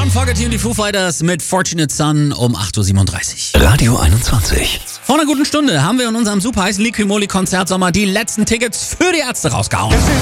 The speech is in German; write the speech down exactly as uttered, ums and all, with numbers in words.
John Fogerty und die Foo Fighters mit Fortunate Son um acht Uhr siebenunddreißig. Radio einundzwanzig. Vor einer guten Stunde haben wir in unserem super heißen Liquimoli-Konzert Sommer die letzten Tickets für die Ärzte rausgehauen.